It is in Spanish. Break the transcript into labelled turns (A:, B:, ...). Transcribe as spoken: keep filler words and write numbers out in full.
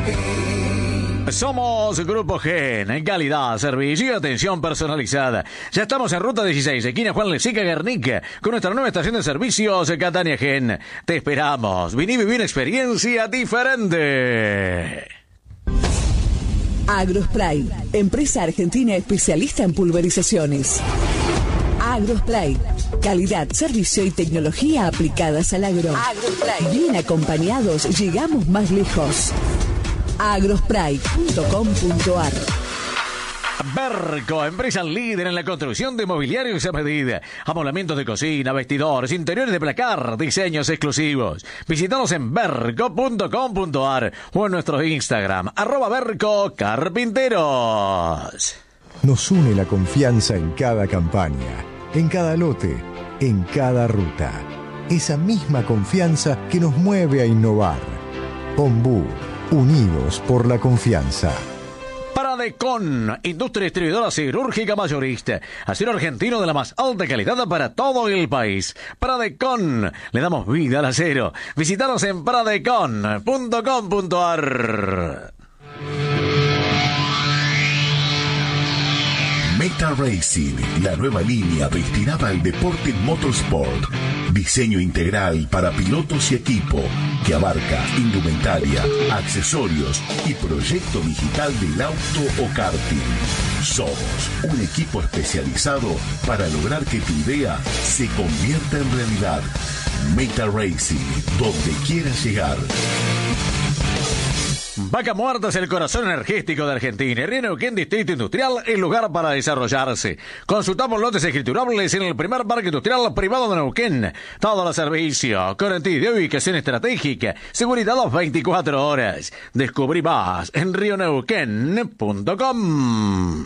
A: Somos Grupo Gen, en calidad, servicio y atención personalizada. Ya estamos en Ruta dieciséis, esquina Juan Lezica Guernica, con nuestra nueva estación de servicios Catania Gen. Te esperamos. Vení y viví una experiencia diferente.
B: Agrospray, empresa argentina especialista en pulverizaciones. Agrospray, calidad, servicio y tecnología aplicadas al agro. Agrospray. Bien acompañados, llegamos más lejos. agrospray punto com punto ar.
A: Berco, empresa líder en la construcción de mobiliarios a medida, amoblamientos de cocina, vestidores, interiores de placar, diseños exclusivos. Visítanos en berco punto com punto ar o en nuestro Instagram, arroba Berco Carpinteros.
C: Nos une la confianza en cada campaña, en cada lote, en cada ruta. Esa misma confianza que nos mueve a innovar. Ombú, unidos por la confianza.
A: Paradecon, industria distribuidora cirúrgica mayorista. Acero argentino de la más alta calidad para todo el país. Paradecon, le damos vida al acero. Visítanos en paradecon punto com punto ar.
D: Meta Racing, la nueva línea destinada al deporte motorsport. Diseño integral para pilotos y equipo que abarca indumentaria, accesorios y proyecto digital del auto o karting. Somos un equipo especializado para lograr que tu idea se convierta en realidad. Meta Racing, donde quieras llegar.
A: Vaca Muerta es el corazón energético de Argentina. Río Neuquén Distrito Industrial es lugar para desarrollarse. Consultamos lotes escriturables en el primer parque industrial privado de Neuquén. Todo el servicio, garantía de ubicación estratégica, seguridad las veinticuatro horas. Descubrí más en río neuquén punto com.